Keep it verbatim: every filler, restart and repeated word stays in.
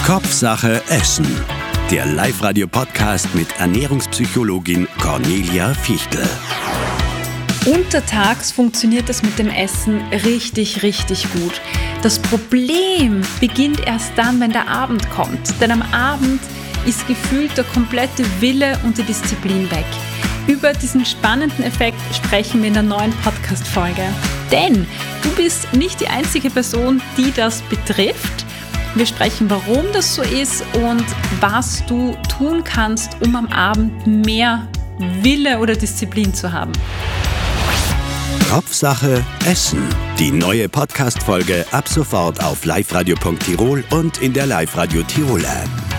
Kopfsache Essen. Der Live-Radio-Podcast mit Ernährungspsychologin Cornelia Fichtel. Untertags funktioniert das mit dem Essen richtig, richtig gut. Das Problem beginnt erst dann, wenn der Abend kommt. Denn am Abend ist gefühlt der komplette Wille und die Disziplin weg. Über diesen spannenden Effekt sprechen wir in der neuen Podcast-Folge. Denn du bist nicht die einzige Person, die das betrifft. Wir sprechen, warum das so ist und was du tun kannst, um am Abend mehr Wille oder Disziplin zu haben. Kopfsache Essen. Die neue Podcast-Folge ab sofort auf liveradio punkt tirol und in der Live-Radio Tirol App.